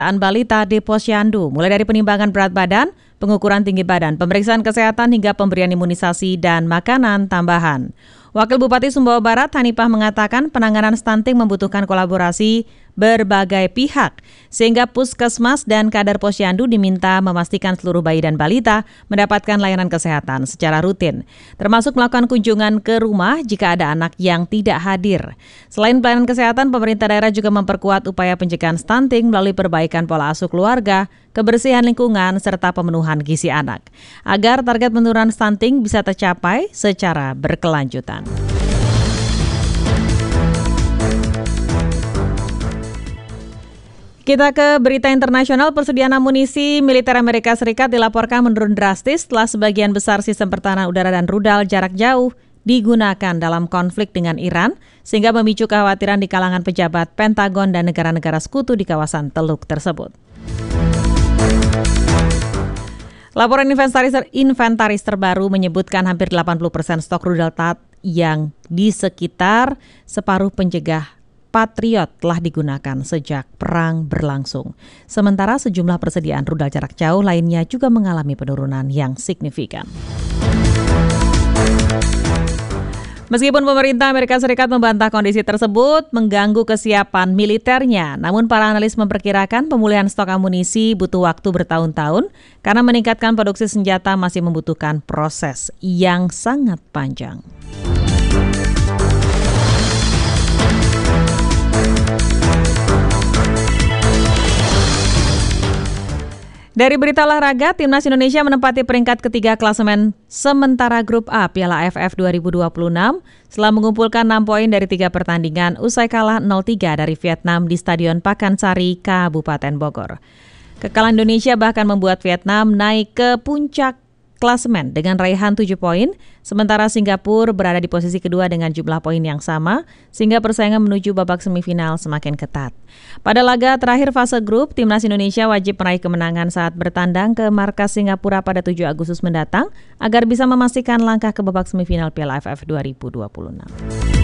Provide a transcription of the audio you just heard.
balita di Posyandu, mulai dari penimbangan berat badan, pengukuran tinggi badan, pemeriksaan kesehatan hingga pemberian imunisasi dan makanan tambahan. Wakil Bupati Sumbawa Barat Hanifah mengatakan penanganan stunting membutuhkan kolaborasi berbagai pihak, sehingga Puskesmas dan Kadar Posyandu diminta memastikan seluruh bayi dan balita mendapatkan layanan kesehatan secara rutin, termasuk melakukan kunjungan ke rumah jika ada anak yang tidak hadir. Selain pelayanan kesehatan, pemerintah daerah juga memperkuat upaya pencegahan stunting melalui perbaikan pola asuh keluarga, kebersihan lingkungan, serta pemenuhan gizi anak, agar target penurunan stunting bisa tercapai secara berkelanjutan. Kita ke berita internasional. Persediaan amunisi militer Amerika Serikat dilaporkan menurun drastis setelah sebagian besar sistem pertahanan udara dan rudal jarak jauh digunakan dalam konflik dengan Iran, sehingga memicu kekhawatiran di kalangan pejabat Pentagon dan negara-negara sekutu di kawasan Teluk tersebut. Laporan inventaris terbaru menyebutkan hampir 80% stok rudal THAAD yang di sekitar separuh pencegah Patriot telah digunakan sejak perang berlangsung. Sementara sejumlah persediaan rudal jarak jauh lainnya juga mengalami penurunan yang signifikan. Meskipun pemerintah Amerika Serikat membantah kondisi tersebut mengganggu kesiapan militernya, namun para analis memperkirakan pemulihan stok amunisi butuh waktu bertahun-tahun karena meningkatkan produksi senjata masih membutuhkan proses yang sangat panjang. Dari berita olahraga, Timnas Indonesia menempati peringkat ketiga klasemen sementara Grup A Piala AFF 2026 setelah mengumpulkan 6 poin dari 3 pertandingan usai kalah 0-3 dari Vietnam di Stadion Pakansari, Kabupaten Bogor. Kekalahan Indonesia bahkan membuat Vietnam naik ke puncak klasemen dengan raihan 7 poin, sementara Singapura berada di posisi kedua dengan jumlah poin yang sama, sehingga persaingan menuju babak semifinal semakin ketat. Pada laga terakhir fase grup, Timnas Indonesia wajib meraih kemenangan saat bertandang ke markas Singapura pada 7 Agustus mendatang, agar bisa memastikan langkah ke babak semifinal Piala AFF 2026.